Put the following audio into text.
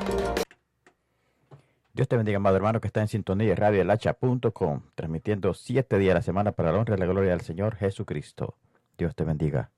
Dios te bendiga, amado hermano, que está en sintonía de radioelhacha.com, transmitiendo 7 días a la semana para la honra y la gloria del Señor Jesucristo. Dios te bendiga.